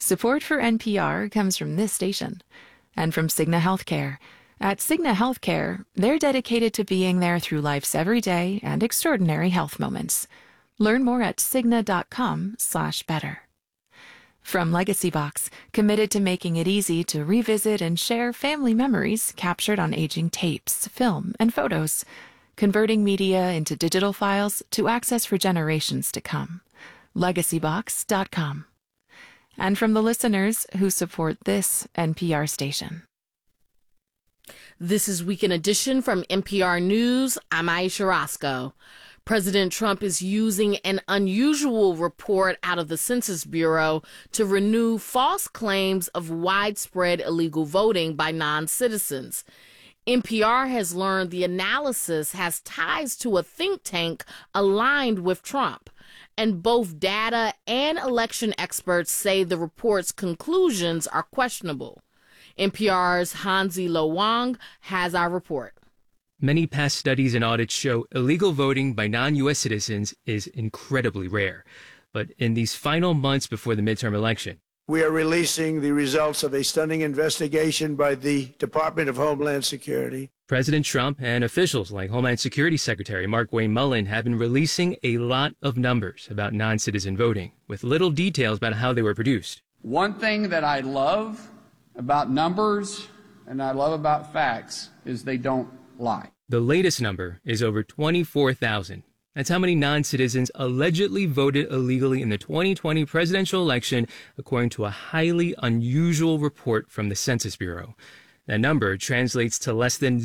Support for NPR comes from this station and from Cigna Healthcare. At Cigna Healthcare, they're dedicated to being there through life's everyday and extraordinary health moments. Learn more at cigna.com/better. From Legacy Box, committed to making it easy to revisit and share family memories captured on aging tapes, film, and photos, converting media into digital files to access for generations to come. Legacybox.com. And from the listeners who support this NPR station. This is Weekend Edition from NPR News. I'm Aisha Roscoe. President Trump is using an unusual report out of the Census Bureau to renew false claims of widespread illegal voting by non-citizens. NPR has learned the analysis has ties to a think tank aligned with Trump, and both data and election experts say the report's conclusions are questionable. NPR's Hansi Lo Wang has our report. Many past studies and audits show illegal voting by non-U.S. citizens is incredibly rare. But in these final months before the midterm election, we are releasing the results of a stunning investigation by the Department of Homeland Security. President Trump and officials like Homeland Security Secretary Markwayne Mullin have been releasing a lot of numbers about non-citizen voting, with little details about how they were produced. One thing that I love about numbers and I love about facts is they don't lie. The latest number is over 24,000. That's how many non-citizens allegedly voted illegally in the 2020 presidential election, according to a highly unusual report from the Census Bureau. That number translates to less than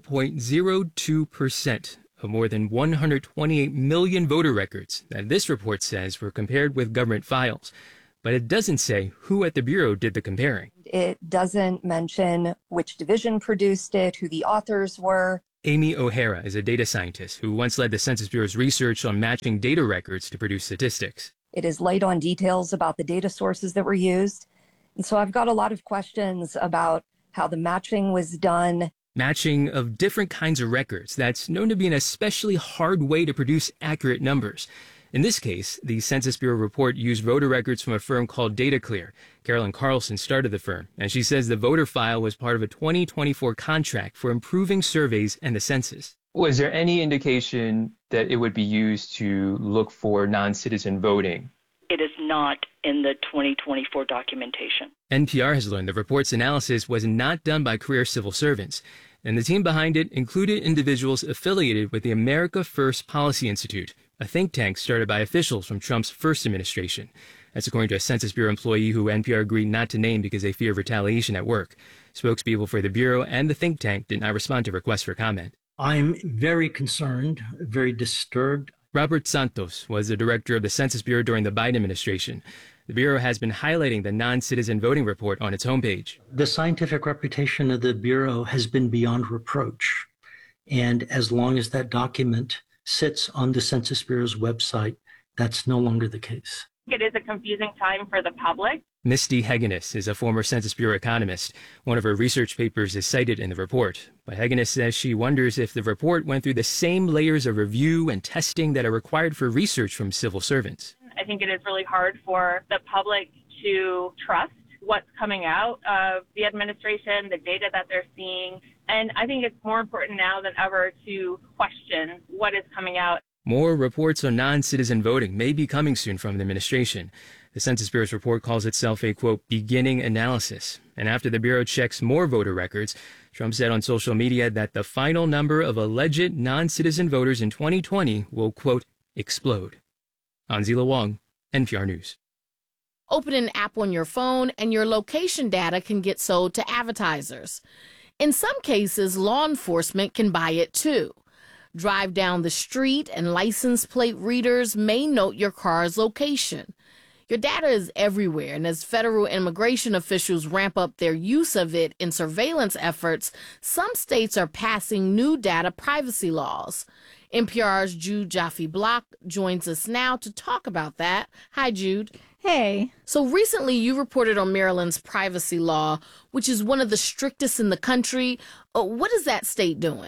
0.02% of more than 128 million voter records that this report says were compared with government files. But it doesn't say who at the Bureau did the comparing. It doesn't mention which division produced it, who the authors were. Amy O'Hara is a data scientist who once led the Census Bureau's research on matching data records to produce statistics. It is light on details about the data sources that were used. And so I've got a lot of questions about how the matching was done. Matching of different kinds of records. That's known to be an especially hard way to produce accurate numbers. In this case, the Census Bureau report used voter records from a firm called DataClear. Carolyn Carlson started the firm, and she says the voter file was part of a 2024 contract for improving surveys and the census. Was there any indication that it would be used to look for non-citizen voting? It is not in the 2024 documentation. NPR has learned the report's analysis was not done by career civil servants, and the team behind it included individuals affiliated with the America First Policy Institute, a think tank started by officials from Trump's first administration. That's according to a Census Bureau employee who NPR agreed not to name because they fear retaliation at work. Spokespeople for the Bureau and the think tank did not respond to requests for comment. I'm very concerned, very disturbed. Robert Santos was the director of the Census Bureau during the Biden administration. The Bureau has been highlighting the non-citizen voting report on its homepage. The scientific reputation of the Bureau has been beyond reproach. And as long as that document sits on the Census Bureau's website, that's no longer the case. It is a confusing time for the public. Misty Hegenes is a former Census Bureau economist. One of her research papers is cited in the report. But Hegenes says she wonders if the report went through the same layers of review and testing that are required for research from civil servants. I think it is really hard for the public to trust what's coming out of the administration, the data that they're seeing. And I think it's more important now than ever to question what is coming out. More reports on non-citizen voting may be coming soon from the administration. The Census Bureau's report calls itself a, quote, beginning analysis. And after the Bureau checks more voter records, Trump said on social media that the final number of alleged non-citizen voters in 2020 will, quote, explode. Hansi Lo Wang, NPR News. Open an app on your phone and your location data can get sold to advertisers. In some cases, law enforcement can buy it too. Drive down the street and license plate readers may note your car's location. Your data is everywhere, and as federal immigration officials ramp up their use of it in surveillance efforts, some states are passing new data privacy laws. NPR's Jude Jaffe-Block joins us now to talk about that. Hi, Jude. Hey. So recently you reported on Maryland's privacy law, which is one of the strictest in the country. What is that state doing?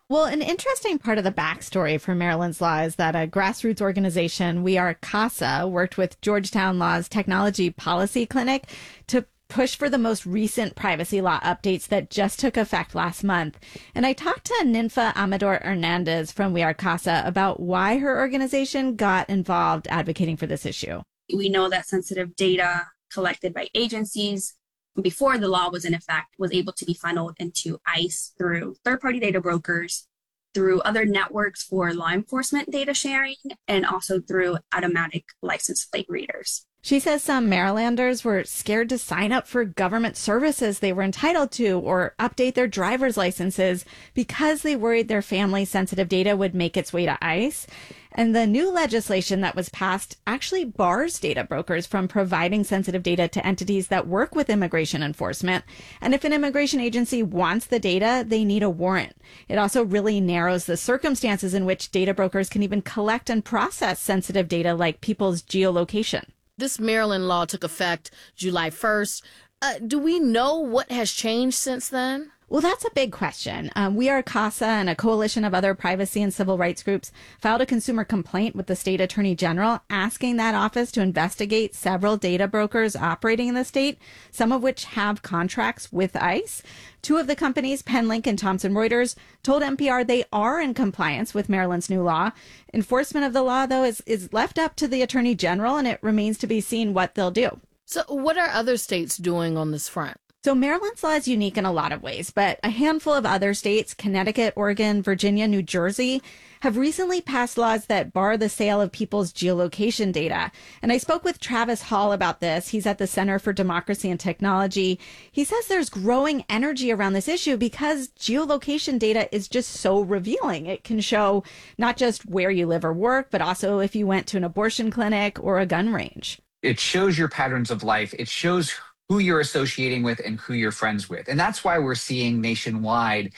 Well, an interesting part of the backstory for Maryland's law is that a grassroots organization, We Are CASA, worked with Georgetown Law's Technology Policy Clinic to push for the most recent privacy law updates that just took effect last month. And I talked to Ninfa Amador Hernandez from We Are CASA about why her organization got involved advocating for this issue. We know that sensitive data collected by agencies before the law was in effect was able to be funneled into ICE through third-party data brokers, through other networks for law enforcement data sharing, and also through automatic license plate readers. She says some Marylanders were scared to sign up for government services they were entitled to or update their driver's licenses because they worried their family's sensitive data would make its way to ICE. And the new legislation that was passed actually bars data brokers from providing sensitive data to entities that work with immigration enforcement. And if an immigration agency wants the data, they need a warrant. It also really narrows the circumstances in which data brokers can even collect and process sensitive data like people's geolocation. This Maryland law took effect July 1st. Do we know what has changed since then? Well, that's a big question. We Are CASA and a coalition of other privacy and civil rights groups filed a consumer complaint with the state attorney general asking that office to investigate several data brokers operating in the state, some of which have contracts with ICE. Two of the companies, Penlink and Thomson Reuters, told NPR they are in compliance with Maryland's new law. Enforcement of the law, though, is left up to the attorney general, and it remains to be seen what they'll do. So what are other states doing on this front? So Maryland's law is unique in a lot of ways, but a handful of other states, Connecticut, Oregon, Virginia, New Jersey, have recently passed laws that bar the sale of people's geolocation data. And I spoke with Travis Hall about this. He's at the Center for Democracy and Technology. He says there's growing energy around this issue because geolocation data is just so revealing. It can show not just where you live or work, but also if you went to an abortion clinic or a gun range. It shows your patterns of life. It shows who you're associating with and who you're friends with. And that's why we're seeing nationwide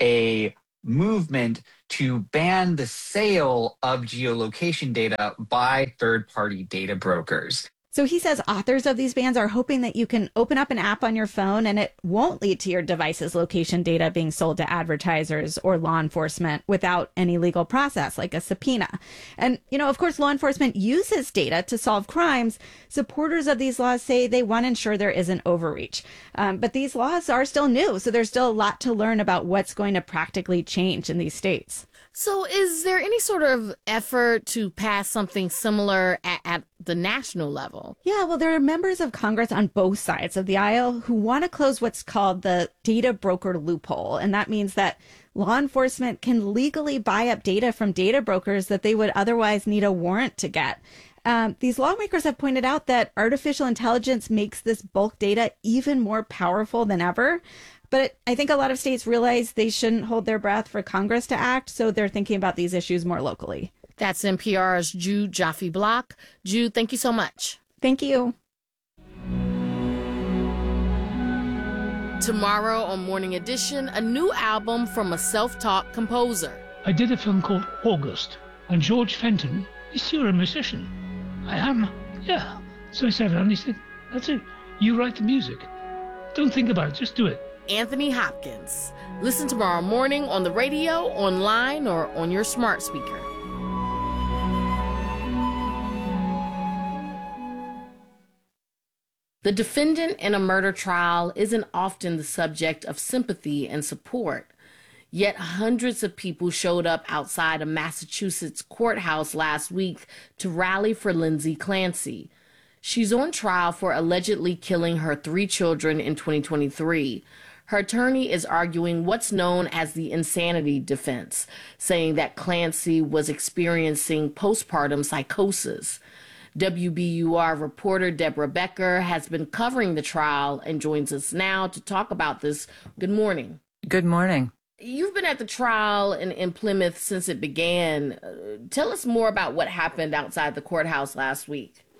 a movement to ban the sale of geolocation data by third-party data brokers. So he says authors of these bans are hoping that you can open up an app on your phone and it won't lead to your device's location data being sold to advertisers or law enforcement without any legal process, like a subpoena. And, of course, law enforcement uses data to solve crimes. Supporters of these laws say they want to ensure there isn't overreach. But these laws are still new, so there's still a lot to learn about what's going to practically change in these states. So is there any sort of effort to pass something similar at the national level? Yeah, well, there are members of Congress on both sides of the aisle who want to close what's called the data broker loophole. And that means that law enforcement can legally buy up data from data brokers that they would otherwise need a warrant to get. These lawmakers have pointed out that artificial intelligence makes this bulk data even more powerful than ever. But I think a lot of states realize they shouldn't hold their breath for Congress to act, so they're thinking about these issues more locally. That's NPR's Jude Joffe-Block. Jude, thank you so much. Thank you. Tomorrow on Morning Edition, a new album from a self-taught composer. I did a film called August, and George Fenton is still a musician. I am, yeah. So I sat down and he said, that's it. You write the music. Don't think about it, just do it. Anthony Hopkins. Listen tomorrow morning on the radio, online, or on your smart speaker. The defendant in a murder trial isn't often the subject of sympathy and support. Yet hundreds of people showed up outside a Massachusetts courthouse last week to rally for Lindsay Clancy. She's on trial for allegedly killing her 3 children in 2023. Her attorney is arguing what's known as the insanity defense, saying that Clancy was experiencing postpartum psychosis. WBUR reporter Deborah Becker has been covering the trial and joins us now to talk about this. Good morning. Good morning. You've been at the trial in Plymouth since it began. Tell us more about what happened outside the courthouse last week.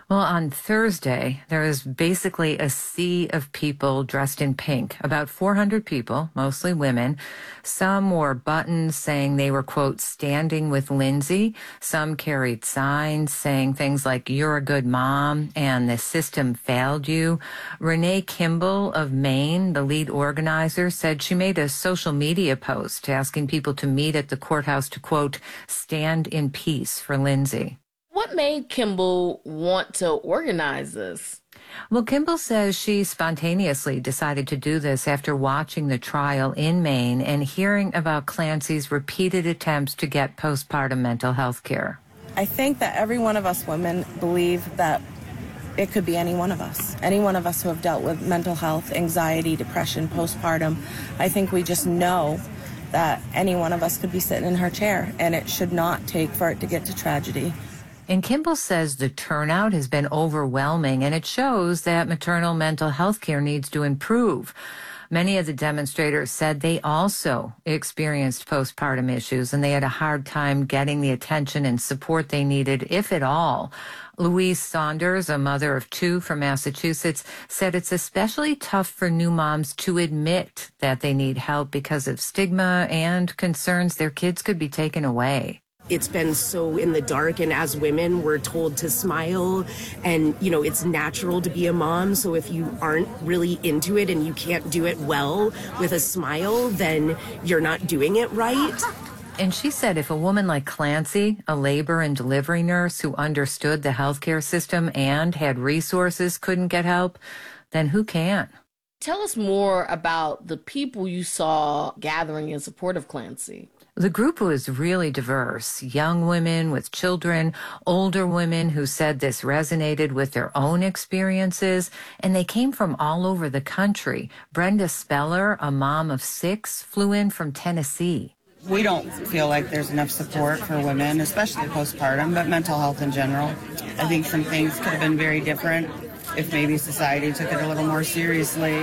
Well, on Thursday, there was basically a sea of people dressed in pink, about 400 people, mostly women. Some wore buttons saying they were, quote, standing with Lindsay. Some carried signs saying things like, you're a good mom and the system failed you. Renee Kimball of Maine, the lead organizer, said she made a social media post asking people to meet at the courthouse to, quote, stand in peace for Lindsay. What made Kimball want to organize this? Well, Kimball says she spontaneously decided to do this after watching the trial in Maine and hearing about Clancy's repeated attempts to get postpartum mental health care. I think that every one of us women believe that it could be any one of us who have dealt with mental health, anxiety, depression, postpartum. I think we just know that any one of us could be sitting in her chair, and it should not take for it to get to tragedy. And Kimball says the turnout has been overwhelming, and it shows that maternal mental health care needs to improve. Many of the demonstrators said they also experienced postpartum issues, and they had a hard time getting the attention and support they needed, if at all. Louise Saunders, a mother of two from Massachusetts, said it's especially tough for new moms to admit that they need help because of stigma and concerns their kids could be taken away. It's been so in the dark, and as women, we're told to smile, and, you know, it's natural to be a mom. So if you aren't really into it and you can't do it well with a smile, then you're not doing it right. And she said if a woman like Clancy, a labor and delivery nurse who understood the healthcare system and had resources, couldn't get help, then who can? Tell us more about the people you saw gathering in support of Clancy. The group was really diverse. Young women with children, older women who said this resonated with their own experiences, and they came from all over the country. Brenda Speller, a mom of 6, flew in from Tennessee. We don't feel like there's enough support for women, especially postpartum, but mental health in general. I think some things could have been very different if maybe society took it a little more seriously.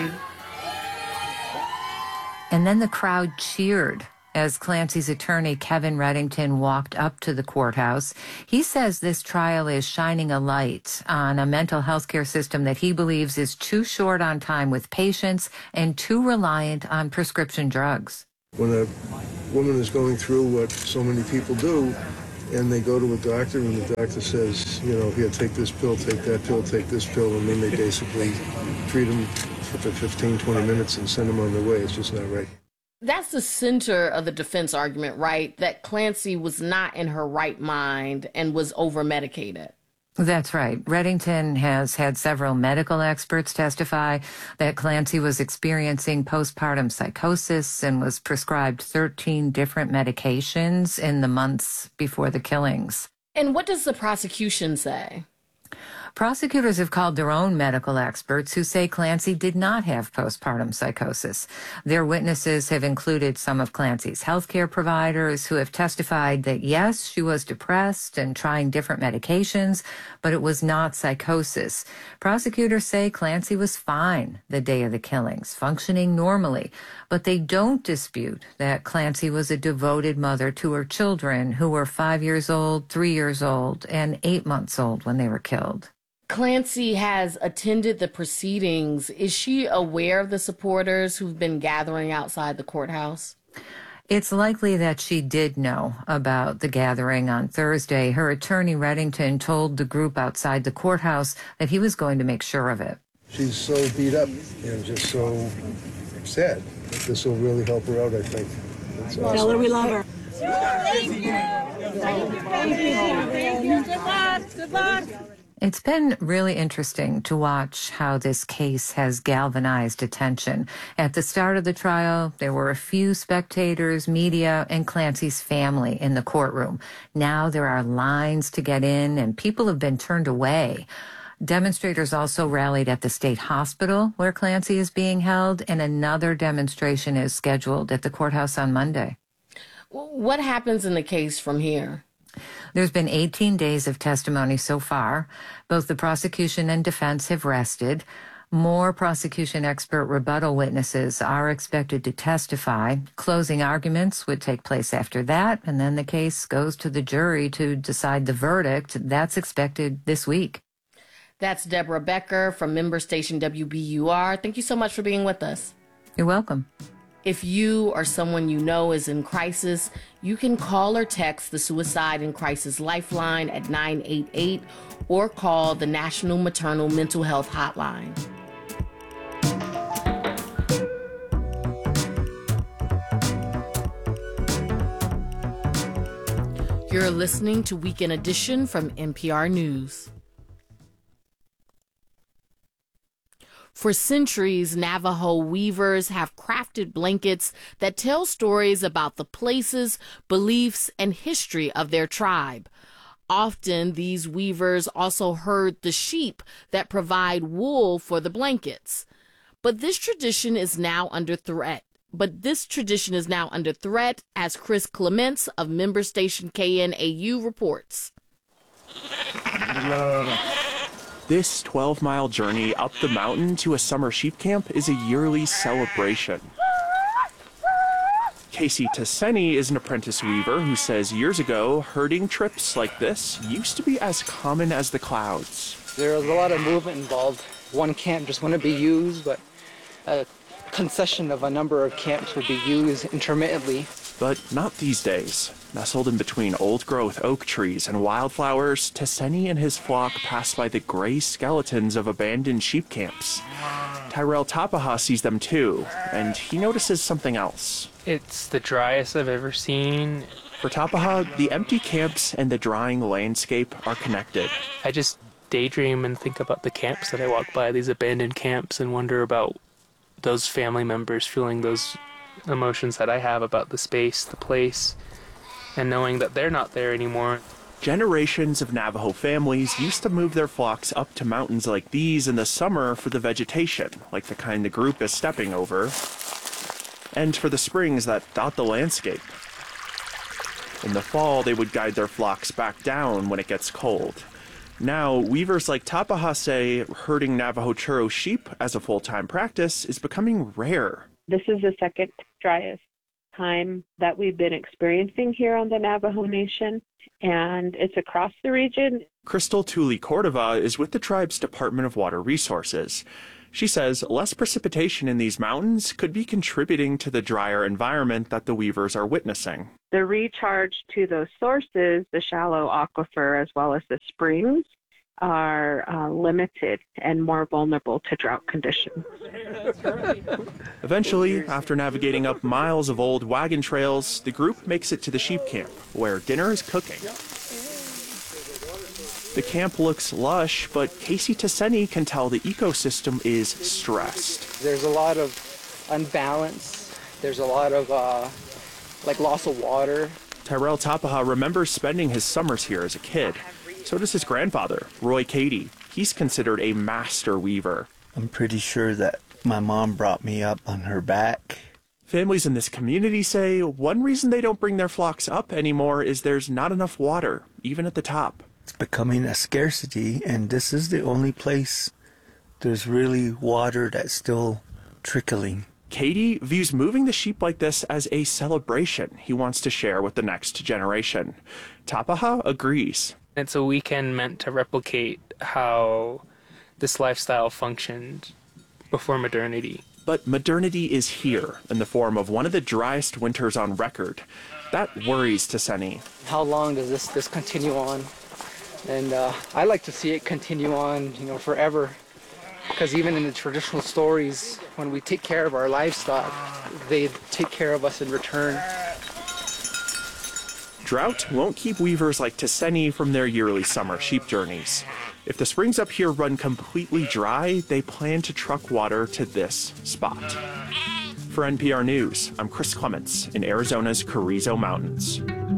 And then the crowd cheered as Clancy's attorney, Kevin Reddington, walked up to the courthouse. He says this trial is shining a light on a mental health care system that he believes is too short on time with patients and too reliant on prescription drugs. When a woman is going through what so many people do, and they go to a doctor and the doctor says, you know, here, take this pill, take that pill, take this pill, and then they basically treat them for 15, 20 minutes and send them on their way. It's just not right. That's the center of the defense argument, right? That Clancy was not in her right mind and was over-medicated. That's right. Reddington has had several medical experts testify that Clancy was experiencing postpartum psychosis and was prescribed 13 different medications in the months before the killings. And what does the prosecution say? Prosecutors have called their own medical experts who say Clancy did not have postpartum psychosis. Their witnesses have included some of Clancy's healthcare providers who have testified that, yes, she was depressed and trying different medications, but it was not psychosis. Prosecutors say Clancy was fine the day of the killings, functioning normally, but they don't dispute that Clancy was a devoted mother to her children who were 5 years old, 3 years old, and 8 months old when they were killed. Clancy has attended the proceedings. Is she aware of the supporters who've been gathering outside the courthouse? It's likely that she did know about the gathering on Thursday. Her attorney, Reddington, told the group outside the courthouse that he was going to make sure of it. She's so beat up and just so sad. This will really help her out, I think. That's awesome. Tell her we love her. Thank you. Thank you. Good luck. Good luck. It's been really interesting to watch how this case has galvanized attention. At the start of the trial, there were a few spectators, media, and Clancy's family in the courtroom. Now there are lines to get in, and people have been turned away. Demonstrators also rallied at the state hospital where Clancy is being held, and another demonstration is scheduled at the courthouse on Monday. What happens in the case from here? There's been 18 days of testimony so far. Both the prosecution and defense have rested. More prosecution expert rebuttal witnesses are expected to testify. Closing arguments would take place after that, and then the case goes to the jury to decide the verdict. That's expected this week. That's Deborah Becker from member station WBUR. Thank you so much for being with us. You're welcome. If you or someone you know is in crisis, you can call or text the Suicide and Crisis Lifeline at 988 or call the National Maternal Mental Health Hotline. You're listening to Weekend Edition from NPR News. For centuries, Navajo weavers have crafted blankets that tell stories about the places, beliefs, and history of their tribe. Often, these weavers also herd the sheep that provide wool for the blankets. But this tradition is now under threat. As Chris Clements of member station KNAU reports. This 12-mile journey up the mountain to a summer sheep camp is a yearly celebration. Casey Tasseni is an apprentice weaver who says years ago, herding trips like this used to be as common as the clouds. There was a lot of movement involved. One camp just wouldn't be used, but a concession of a number of camps would be used intermittently. But not these days. Nestled in between old-growth oak trees and wildflowers, Tasseni and his flock pass by the gray skeletons of abandoned sheep camps. Tyrell Tapaha sees them too, and he notices something else. It's the driest I've ever seen. For Tapaha, the empty camps and the drying landscape are connected. I just daydream and think about the camps that I walk by, these abandoned camps, and wonder about those family members feeling those emotions that I have about the space, the place, and knowing that they're not there anymore. Generations of Navajo families used to move their flocks up to mountains like these in the summer for the vegetation, like the kind the group is stepping over, and for the springs that dot the landscape. In the fall, they would guide their flocks back down when it gets cold. Now, weavers like Tapaha say herding Navajo Churro sheep as a full-time practice is becoming rare. This is the second driest time that we've been experiencing here on the Navajo Nation, and it's across the region. Crystal Tuli Cordova is with the tribe's Department of Water Resources. She says less precipitation in these mountains could be contributing to the drier environment that the weavers are witnessing. The recharge to those sources, the shallow aquifer as well as the springs, are limited and more vulnerable to drought conditions. Eventually, after navigating up miles of old wagon trails, the group makes it to the sheep camp, where dinner is cooking. The camp looks lush, but Casey Tasseni can tell the ecosystem is stressed. There's a lot of unbalance. There's a lot of loss of water. Tyrell Tapaha remembers spending his summers here as a kid. So does his grandfather, Roy Cady. He's considered a master weaver. I'm pretty sure that my mom brought me up on her back. Families in this community say one reason they don't bring their flocks up anymore is there's not enough water, even at the top. It's becoming a scarcity, and this is the only place there's really water that's still trickling. Cady views moving the sheep like this as a celebration he wants to share with the next generation. Tapaha agrees. It's a weekend meant to replicate how this lifestyle functioned before modernity. But modernity is here in the form of one of the driest winters on record. That worries Tasseni. How long does this continue on? And I like to see it continue on, forever. Because even in the traditional stories, when we take care of our livestock, they take care of us in return. Drought won't keep weavers like Tasseni from their yearly summer sheep journeys. If the springs up here run completely dry, they plan to truck water to this spot. For NPR News, I'm Chris Clements in Arizona's Carrizo Mountains.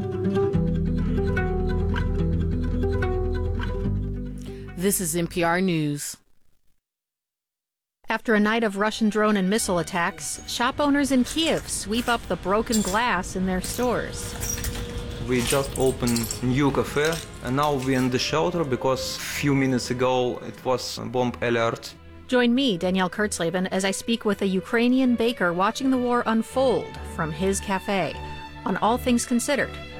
This is NPR News. After a night of Russian drone and missile attacks, shop owners in Kiev sweep up the broken glass in their stores. We just opened new cafe, and now we're in the shelter because a few minutes ago it was a bomb alert. Join me, Danielle Kurtzleben, as I speak with a Ukrainian baker watching the war unfold from his cafe on All Things Considered